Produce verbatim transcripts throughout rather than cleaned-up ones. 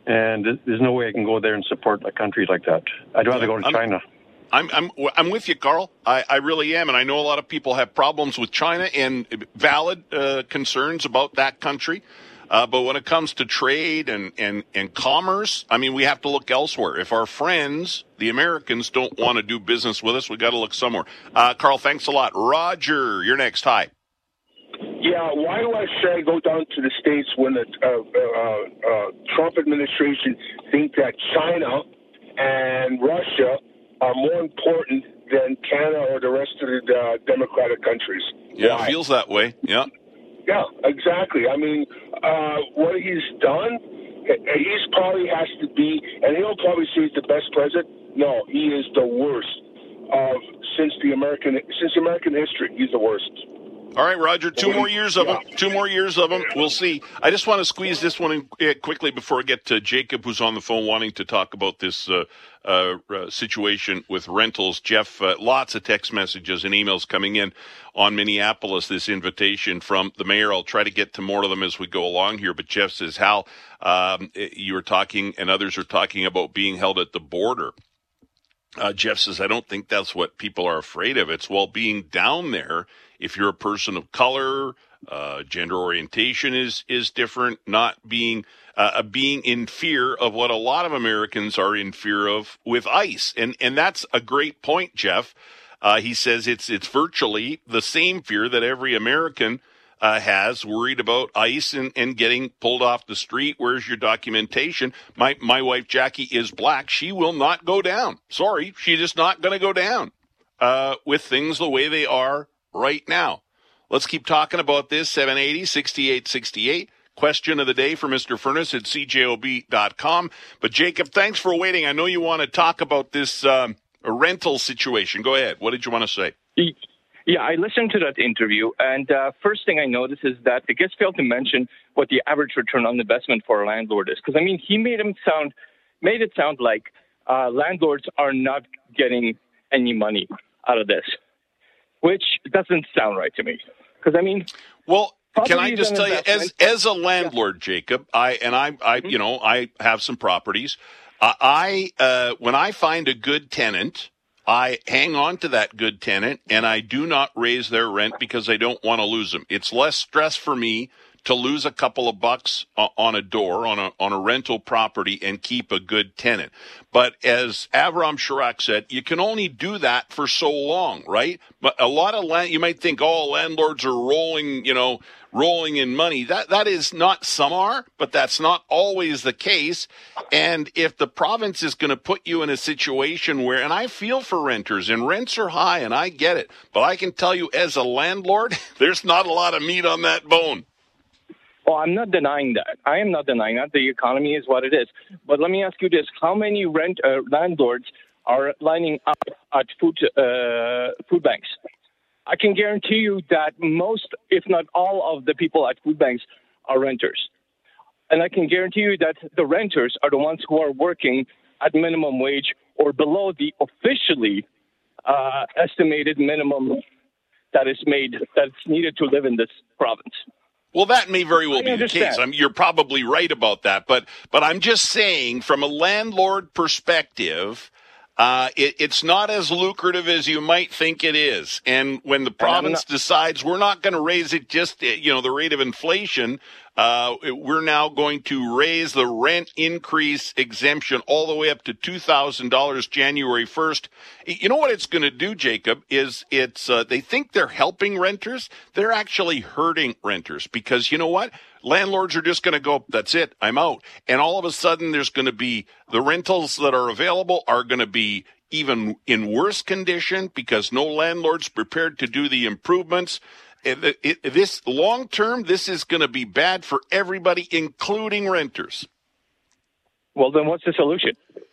And there's no way I can go there and support a country like that. I'd rather go to I'm, China. I'm I'm I'm with you, Carl. I, I really am, and I know a lot of people have problems with China and valid uh, concerns about that country. Uh, but when it comes to trade and, and, and commerce, I mean, we have to look elsewhere. If our friends, the Americans, don't want to do business with us, we got to look somewhere. Uh, Carl, thanks a lot. Roger, you're next. Hi. Yeah, why do I say go down to the States when the uh, uh, uh, Trump administration think that China and Russia are more important than Canada or the rest of the uh, democratic countries? Yeah, Why? it feels that way. Yeah. Yeah, exactly. I mean, uh, what he's done, he's probably has to be, and he'll probably say he's the best president. No, he is the worst of since the American since American history. He's the worst. All right, Roger, two more years of them. Two more years of them. We'll see. I just want to squeeze this one in quickly before I get to Jacob, who's on the phone wanting to talk about this uh, uh, uh, situation with rentals. Jeff, uh, lots of text messages and emails coming in on Minneapolis, this invitation from the mayor. I'll try to get to more of them as we go along here. But Jeff says, Hal, um, you were talking and others are talking about being held at the border. Uh, Jeff says, I don't think that's what people are afraid of. It's, well, being down there, if you're a person of color, uh, gender orientation is, is different, not being, uh, being in fear of what a lot of Americans are in fear of with ICE. And, and that's a great point, Jeff. Uh, he says it's, it's virtually the same fear that every American Uh, has worried about ICE and, and getting pulled off the street. Where's your documentation? My my wife, Jackie, is black. She will not go down. Sorry, she is not going to go down uh, with things the way they are right now. Let's keep talking about this. seven eighty, sixty-eight sixty-eight. Question of the day for Mister Furness at C J O B dot com. But, Jacob, thanks for waiting. I know you want to talk about this um, rental situation. Go ahead. What did you want to say? Yeah, I listened to that interview, and uh, first thing I noticed is that it gets failed to mention what the average return on investment for a landlord is. Because, I mean, he made him sound, made it sound like uh, landlords are not getting any money out of this, which doesn't sound right to me. Because, I mean... Well, can I just tell you, as as a landlord, yeah. Jacob, I and I, I Mm-hmm. you know, I have some properties. Uh, I uh, when I find a good tenant, I hang on to that good tenant, and I do not raise their rent because I don't want to lose them. It's less stress for me to lose a couple of bucks on a door, on a on a rental property, and keep a good tenant. But as Avram Sharak said, you can only do that for so long, right? But a lot of land, you might think, oh, landlords are rolling, you know, rolling in money. That that is not, some are, but that's not always the case. And if the province is going to put you in a situation where, and I feel for renters, and rents are high, and I get it, but I can tell you as a landlord, there's not a lot of meat on that bone. Well, I'm not denying that. I am not denying that. The economy is what it is. But let me ask you this. How many rent uh, landlords are lining up at food uh, food banks? I can guarantee you that most, if not all, of the people at food banks are renters. And I can guarantee you that the renters are the ones who are working at minimum wage or below the officially uh, estimated minimum that is made, that's needed to live in this province. Well, that may very well I be understand. the case. I mean, you're probably right about that. But but I'm just saying, from a landlord perspective, uh, it, it's not as lucrative as you might think it is. And when the province not- decides we're not going to raise it just, you know, the rate of inflation, uh, we're now going to raise the rent increase exemption all the way up to two thousand dollars January first. You know what it's going to do, Jacob, is it's, uh, they think they're helping renters. They're actually hurting renters because you know what? Landlords are just going to go, that's it, I'm out. And all of a sudden there's going to be, the rentals that are available are going to be even in worse condition because no landlord's prepared to do the improvements. It, it, this long term, this is going to be bad for everybody, including renters. Well, then what's the solution?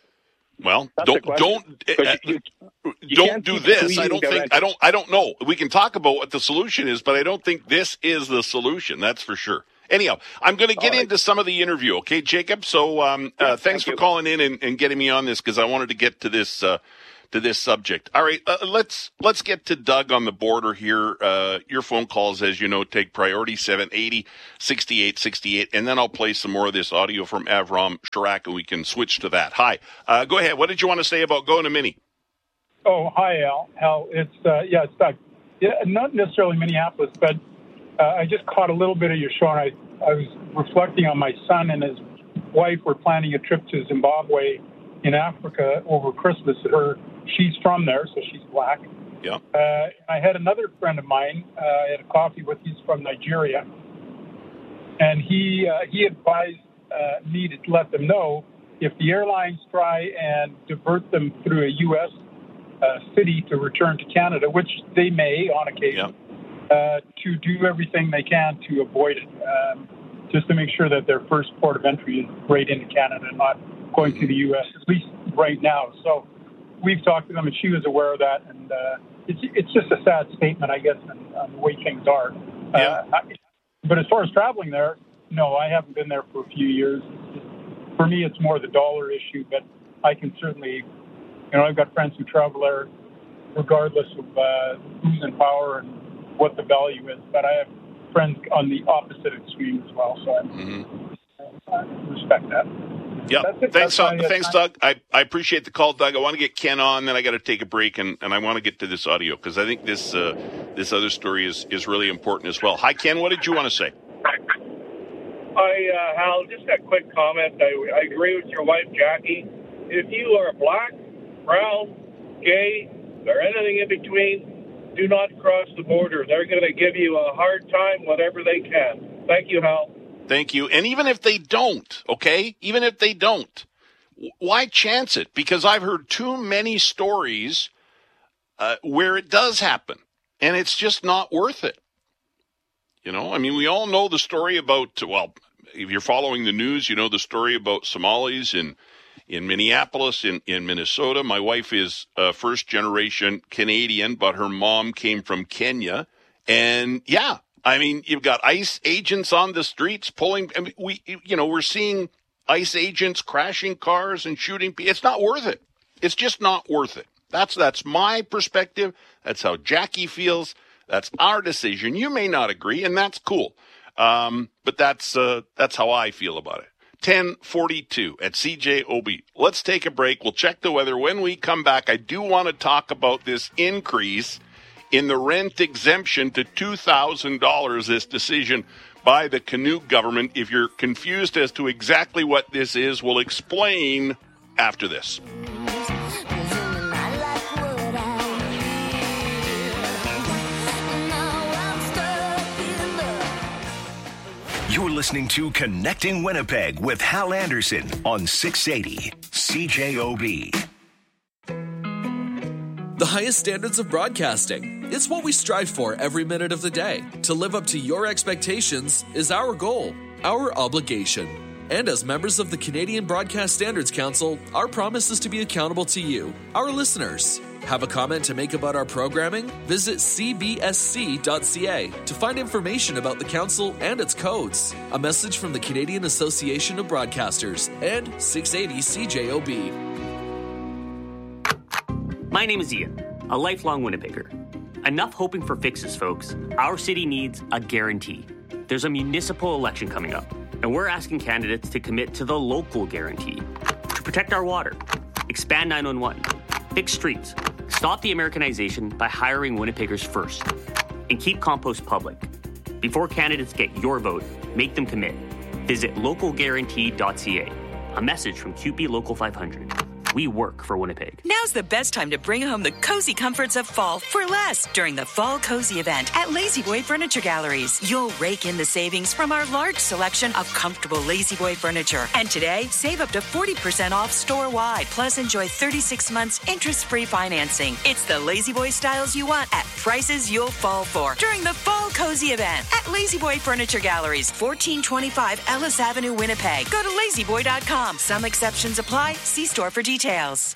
Well, That's don't don't uh, you, you don't do this. I don't think renters. I don't I don't know. We can talk about what the solution is, but I don't think this is the solution. That's for sure. Anyhow, I'm going to get right. into some of the interview, okay, Jacob? So um, yeah, uh, thanks thank for you. calling in and, and getting me on this because I wanted to get to this uh, to this subject. All right, uh, let's let's get to Doug on the border here. Uh, your phone calls, as you know, take priority, seven eighty, sixty-eight sixty-eight, and then I'll play some more of this audio from Avram Sharak, and we can switch to that. Hi, uh, go ahead. What did you want to say about going to Mini? Oh, hi, Al. Al, it's, uh, yeah, it's Doug. Yeah, not necessarily Minneapolis, but uh, I just caught a little bit of your show, and I, I was reflecting on my son and his wife were planning a trip to Zimbabwe in Africa over Christmas. Her, she's from there, so she's black. Yeah. Uh, I had another friend of mine. Uh, I had a coffee with. He's from Nigeria, and he uh, he advised uh, me to let them know if the airlines try and divert them through a U S uh, city to return to Canada, which they may on occasion, yeah. uh, to do everything they can to avoid it, um, just to make sure that their first port of entry is right into Canada, not going to the U S, at least right now. So we've talked to them, and she was aware of that, and uh, it's it's just a sad statement, I guess, on, on the way things are. Yeah. Uh, I, but as far as traveling there, no, I haven't been there for a few years. It's just, for me, it's more the dollar issue, but I can certainly, you know, I've got friends who travel there regardless of uh, who's in power and what the value is, but I have friends on the opposite extreme as well, so I, mm-hmm. I respect that. Yeah, thanks, uh, thanks, Doug. I, I appreciate the call, Doug. I want to get Ken on, then I got to take a break, and, and I want to get to this audio because I think this uh, this other story is, is really important as well. Hi, Ken. What did you want to say? Hi, uh, Hal. Just a quick comment. I, I agree with your wife, Jackie. If you are black, brown, gay, or anything in between, do not cross the border. They're going to give you a hard time, whatever they can. Thank you, Hal. Thank you. And even if they don't, okay, even if they don't, why chance it? Because I've heard too many stories uh, where it does happen, and it's just not worth it. You know, I mean, we all know the story about, well, if you're following the news, you know the story about Somalis in in Minneapolis, in, in Minnesota. My wife is uh, first-generation Canadian, but her mom came from Kenya. And, yeah, I mean, you've got ICE agents on the streets pulling. I mean, we, you know, we're seeing ICE agents crashing cars and shooting people. It's not worth it. It's just not worth it. That's that's my perspective. That's how Jackie feels. That's our decision. You may not agree, and that's cool. Um, but that's uh, that's how I feel about it. ten forty-two at C J O B. Let's take a break. We'll check the weather. When we come back, I do want to talk about this increase in the rent exemption to two thousand dollars, this decision by the Canute government. If you're confused as to exactly what this is, we'll explain after this. You're listening to Connecting Winnipeg with Hal Anderson on six eighty C J O B. The highest standards of broadcasting. It's what we strive for every minute of the day. To live up to your expectations is our goal, our obligation. And as members of the Canadian Broadcast Standards Council, our promise is to be accountable to you, our listeners. Have a comment to make about our programming? Visit c b s c dot c a to find information about the council and its codes. A message from the Canadian Association of Broadcasters and six eighty C J O B. My name is Ian, a lifelong Winnipegger. Enough hoping for fixes, folks. Our city needs a guarantee. There's a municipal election coming up, and we're asking candidates to commit to the local guarantee. To protect our water, expand nine one one, fix streets, stop the Americanization by hiring Winnipeggers first, and keep compost public. Before candidates get your vote, make them commit. Visit local guarantee dot c a. A message from Q P Local five hundred. We work for Winnipeg. Now's the best time to bring home the cozy comforts of fall for less during the Fall Cozy event at La-Z-Boy Furniture Galleries. You'll rake in the savings from our large selection of comfortable La-Z-Boy furniture. And today, save up to forty percent off store-wide. Plus, enjoy thirty-six months interest-free financing. It's the La-Z-Boy styles you want at prices you'll fall for during the Fall Cozy event at La-Z-Boy Furniture Galleries, fourteen twenty-five Ellis Avenue, Winnipeg. Go to lazy boy dot com. Some exceptions apply. See store for details. Details.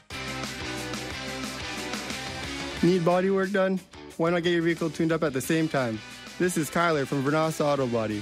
Need body work done? Why not get your vehicle tuned up at the same time? This is Kyler from Vernasa Auto Body.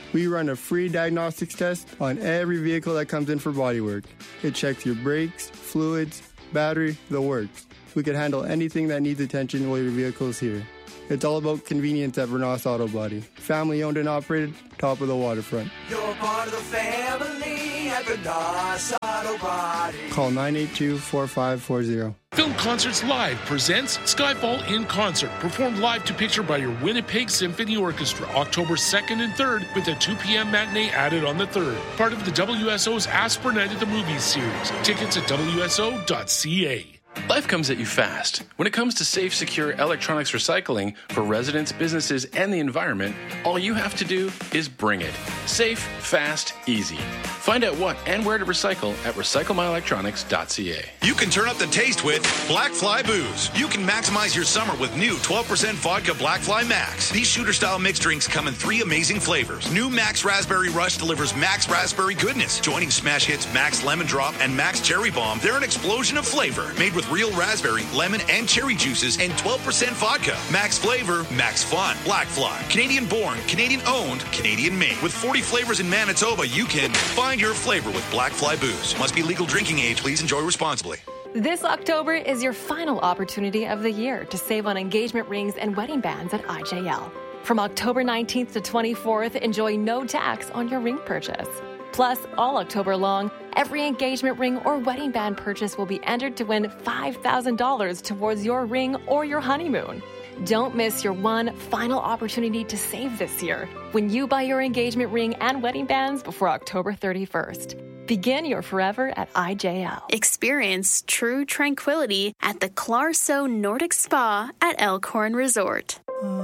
We run a free diagnostics test on every vehicle that comes in for bodywork. It checks your brakes, fluids, battery, the works. We can handle anything that needs attention while your vehicle is here. It's all about convenience at Vernos Auto Body. Family owned and operated, top of the waterfront. You're part of the family at Vernos Auto Body. Call nine eight two, four five four zero. Film Concerts Live presents Skyfall in Concert, performed live to picture by your Winnipeg Symphony Orchestra, October second and third, with a two p.m. matinee added on the third. Part of the W S O's Ask for Night at the Movies series. Tickets at W S O dot C A. Life comes at you fast. When it comes to safe, secure electronics recycling for residents, businesses, and the environment, all you have to do is bring it. Safe, fast, easy. Find out what and where to recycle at recycle my electronics dot c a. You can turn up the taste with Black Fly Booze. You can maximize your summer with new twelve percent vodka Black Fly Max. These shooter-style mixed drinks come in three amazing flavors. New Max Raspberry Rush delivers Max Raspberry goodness. Joining smash hits Max Lemon Drop and Max Cherry Bomb, they're an explosion of flavor. Made with real raspberry, lemon, and cherry juices and twelve percent vodka. Max flavor, max fun. Black Fly. Canadian born, Canadian owned, Canadian made. With forty flavors in Manitoba, you can find your flavor with Black Fly Booze. Must be legal drinking age. Please enjoy responsibly. This October is your final opportunity of the year to save on engagement rings and wedding bands at I J L. From October nineteenth to twenty-fourth, enjoy no tax on your ring purchase. Plus, all October long, every engagement ring or wedding band purchase will be entered to win five thousand dollars towards your ring or your honeymoon. Don't miss your one final opportunity to save this year when you buy your engagement ring and wedding bands before October thirty-first. Begin your forever at I J L. Experience true tranquility at the Clarso Nordic Spa at Elkhorn Resort.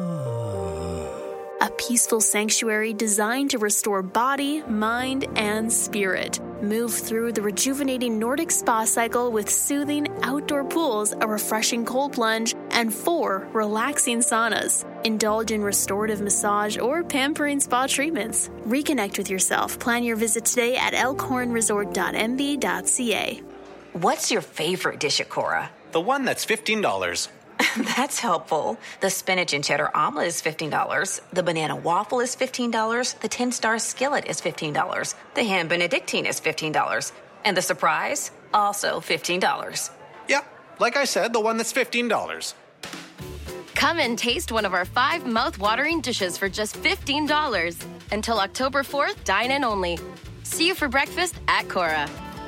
A peaceful sanctuary designed to restore body, mind, and spirit. Move through the rejuvenating Nordic spa cycle with soothing outdoor pools, a refreshing cold plunge, and four relaxing saunas. Indulge in restorative massage or pampering spa treatments. Reconnect with yourself. Plan your visit today at elkhorn resort dot m b dot c a. What's your favorite dish at Cora? The one that's fifteen dollars. That's helpful. The spinach and cheddar omelet is fifteen dollars. The banana waffle is fifteen dollars. The ten-star skillet is fifteen dollars. The ham benedictine is fifteen dollars. And the surprise, also fifteen dollars. Yeah, like I said, the one that's fifteen dollars. Come and taste one of our five mouth-watering dishes for just fifteen dollars. Until October fourth, dine in only. See you for breakfast at Cora.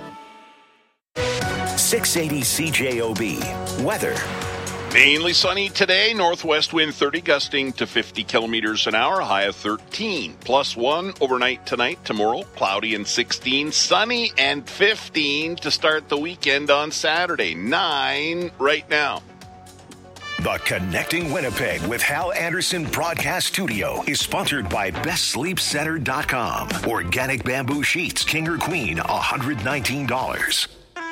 six eighty C J O B. Weather. Mainly sunny today, northwest wind thirty gusting to fifty kilometers an hour, high of thirteen. Plus one overnight tonight, tomorrow, cloudy and sixteen, sunny and fifteen to start the weekend on Saturday, nine right now. The Connecting Winnipeg with Hal Anderson Broadcast Studio is sponsored by best sleep center dot com. Organic bamboo sheets, king or queen, one hundred nineteen dollars.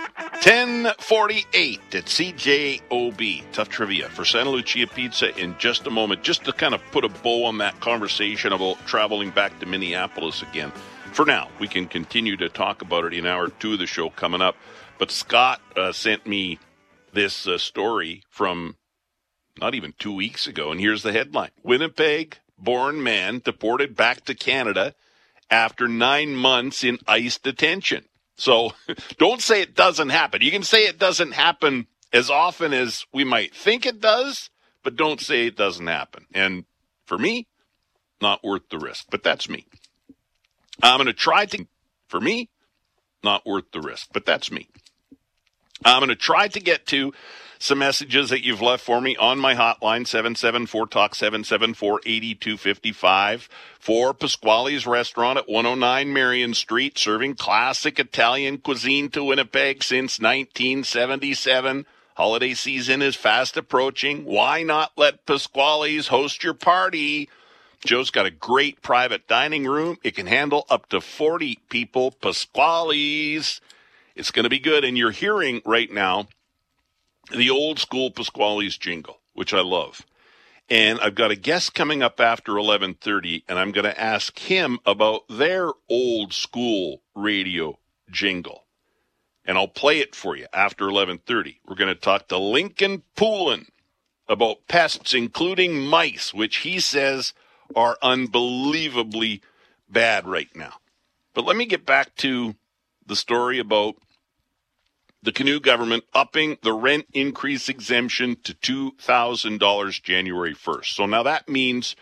ten forty-eight at C J O B. Tough trivia for Santa Lucia Pizza in just a moment. Just to kind of put a bow on that conversation about traveling back to Minneapolis again. For now, we can continue to talk about it in hour two of the show coming up. But Scott uh, sent me this uh, story from not even two weeks ago, and here's the headline. Winnipeg-born man deported back to Canada after nine months in ICE detention. So don't say it doesn't happen. You can say it doesn't happen as often as we might think it does, but don't say it doesn't happen. And for me, not worth the risk. But that's me. I'm going to try to, for me, not worth the risk. But that's me. I'm going to try to get to some messages that you've left for me on my hotline, seven seven four talk, seven seven four, eight two five five, for Pasquale's Restaurant at one oh nine Marion Street, serving classic Italian cuisine to Winnipeg since nineteen seventy-seven. Holiday season is fast approaching. Why not let Pasquale's host your party? Joe's got a great private dining room. It can handle up to forty people. Pasquale's. It's going to be good. And you're hearing right now the old school Pasquale's jingle, which I love. And I've got a guest coming up after eleven thirty, and I'm going to ask him about their old school radio jingle. And I'll play it for you after eleven thirty. We're going to talk to Lincoln Poulin about pests, including mice, which he says are unbelievably bad right now. But let me get back to the story about the Canoe government upping the rent increase exemption to two thousand dollars January first. So now that means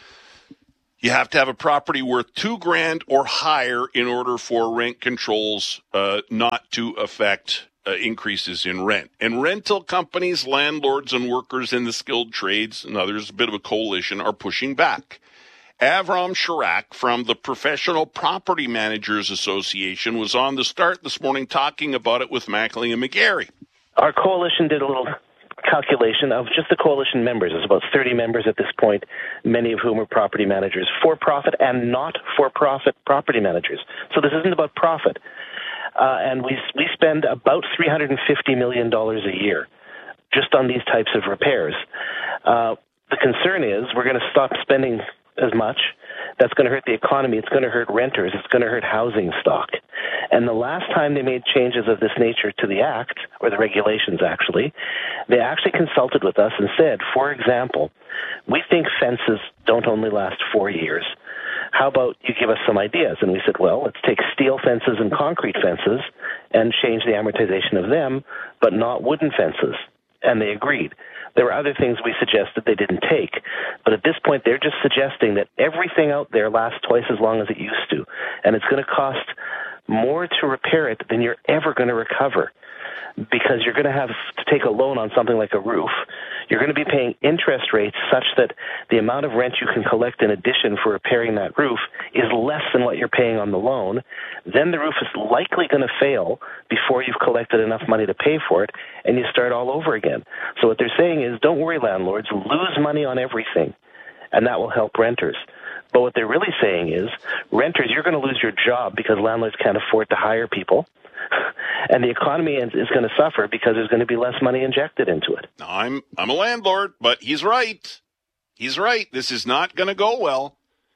you have to have a property worth two grand or higher in order for rent controls uh, not to affect uh, increases in rent. And rental companies, landlords, and workers in the skilled trades, and others, a bit of a coalition, are pushing back. Avram Sharak from the Professional Property Managers Association was on the start this morning talking about it with Mackley and McGarry. Our coalition did a little calculation of just the coalition members. There's about thirty members at this point, many of whom are property managers, for-profit and not-for-profit property managers. So this isn't about profit. Uh, and we we spend about three hundred fifty million dollars a year just on these types of repairs. Uh, the concern is we're going to stop spending as much. That's going to hurt the economy. It's going to hurt renters. It's going to hurt housing stock. And the last time they made changes of this nature to the Act, or the regulations actually, they actually consulted with us and said, for example, we think fences don't only last four years. How about you give us some ideas? And we said, well, let's take steel fences and concrete fences and change the amortization of them, but not wooden fences. And they agreed. There were other things we suggested they didn't take. But at this point, they're just suggesting that everything out there lasts twice as long as it used to. And it's going to cost more to repair it than you're ever going to recover, because you're going to have to take a loan on something like a roof. You're going to be paying interest rates such that the amount of rent you can collect in addition for repairing that roof is less than what you're paying on the loan. Then the roof is likely going to fail before you've collected enough money to pay for it, and you start all over again. So what they're saying is, don't worry, landlords, lose money on everything, and that will help renters. But what they're really saying is, renters, you're going to lose your job because landlords can't afford to hire people. And the economy is going to suffer because there's going to be less money injected into it. Now, I'm I'm a landlord, but he's right. He's right. This is not going to go well.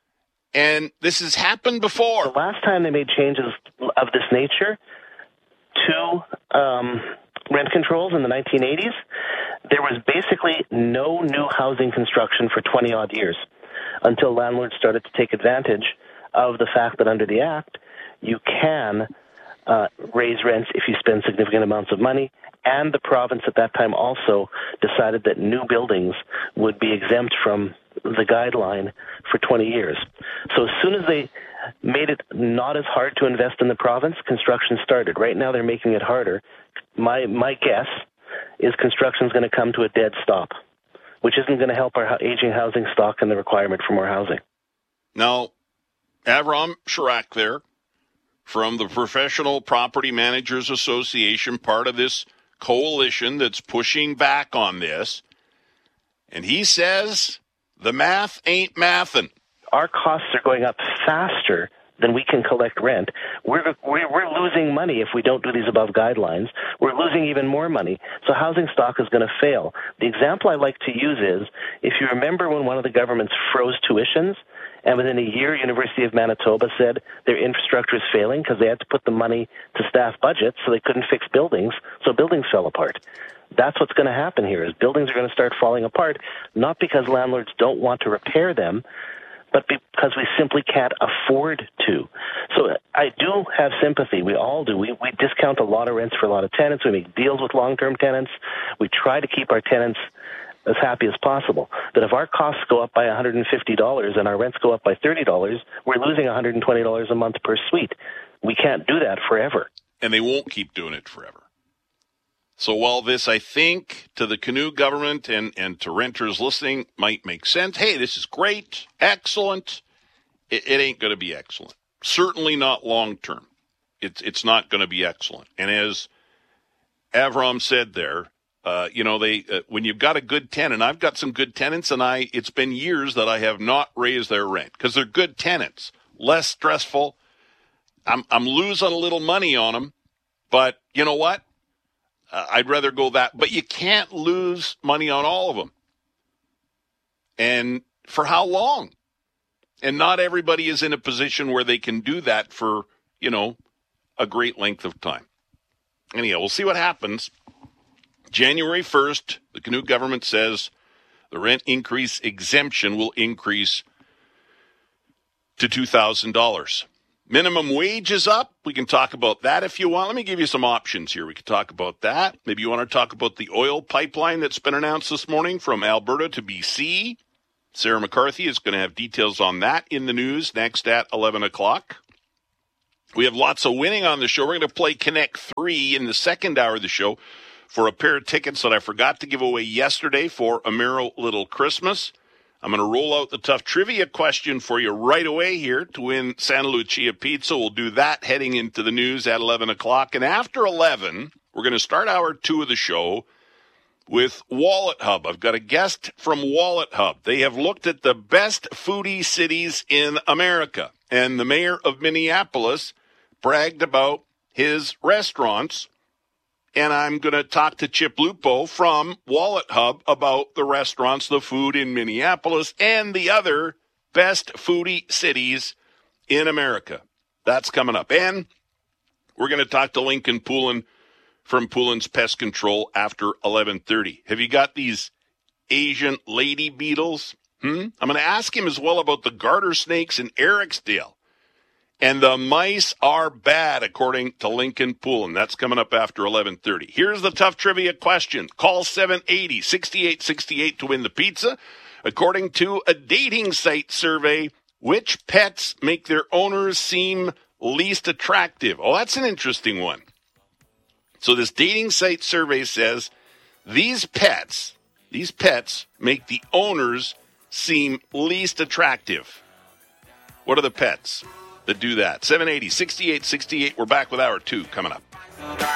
And this has happened before. The last time they made changes of this nature to um, rent controls in the nineteen eighties, there was basically no new housing construction for twenty-odd years until landlords started to take advantage of the fact that under the Act, you can Uh, raise rents if you spend significant amounts of money, and the province at that time also decided that new buildings would be exempt from the guideline for twenty years. So as soon as they made it not as hard to invest in the province, construction started. Right now they're making it harder. My my guess is construction is going to come to a dead stop, which isn't going to help our aging housing stock and the requirement for more housing. Now, Avram Sharak there, from the Professional Property Managers Association, part of this coalition that's pushing back on this. And he says the math ain't mathin'. Our costs are going up faster than we can collect rent. We're, we're, we're losing money if we don't do these above guidelines. We're losing even more money. So housing stock is going to fail. The example I like to use is, if you remember when one of the governments froze tuitions, and within a year, University of Manitoba said their infrastructure is failing because they had to put the money to staff budgets, so they couldn't fix buildings, so buildings fell apart. That's what's going to happen here, is buildings are going to start falling apart, not because landlords don't want to repair them, but because we simply can't afford to. So I do have sympathy. We all do. We, we discount a lot of rents for a lot of tenants. We make deals with long-term tenants. We try to keep our tenants as happy as possible. But if our costs go up by one hundred fifty dollars and our rents go up by thirty dollars, we're losing one hundred twenty dollars a month per suite. We can't do that forever. And they won't keep doing it forever. So while this, I think, to the Canoe government and, and to renters listening might make sense, hey, this is great, excellent, it, it ain't going to be excellent. Certainly not long term. It's, it's not going to be excellent. And as Avram said there, Uh, you know, they uh, when you've got a good tenant, I've got some good tenants, and I it's been years that I have not raised their rent because they're good tenants, less stressful. I'm I'm losing a little money on them, but you know what? Uh, I'd rather go that. But you can't lose money on all of them. And for how long? And not everybody is in a position where they can do that for, you know, a great length of time. Anyhow, we'll see what happens. January first, the Canoe government says the rent increase exemption will increase to two thousand dollars. Minimum wage is up. We can talk about that if you want. Let me give you some options here. We can talk about that. Maybe you want to talk about the oil pipeline that's been announced this morning from Alberta to B C. Sarah McCarthy is going to have details on that in the news next at eleven o'clock. We have lots of winning on the show. We're going to play Connect three in the second hour of the show for a pair of tickets that I forgot to give away yesterday for a Merrill Little Christmas. I'm going to roll out the tough trivia question for you right away here to win Santa Lucia Pizza. We'll do that heading into the news at eleven o'clock. And after eleven, we're going to start hour two of the show with Wallet Hub. I've got a guest from Wallet Hub. They have looked at the best foodie cities in America. And the mayor of Minneapolis bragged about his restaurants. And I'm going to talk to Chip Lupo from Wallet Hub about the restaurants, the food in Minneapolis, and the other best foodie cities in America. That's coming up. And we're going to talk to Lincoln Poulin from Poulin's Pest Control after eleven thirty. Have you got these Asian lady beetles? Hmm? I'm going to ask him as well about the garter snakes in Ericsdale. And the mice are bad, according to Lincoln Poulin. That's coming up after eleven thirty. Here's the tough trivia question. Call seven eight zero, six eight six eight to win the pizza. According to a dating site survey, which pets make their owners seem least attractive? Oh, that's an interesting one. So this dating site survey says these pets, these pets make the owners seem least attractive. What are the pets that do that? seven eight zero, six eight six eight. We're back with hour two coming up.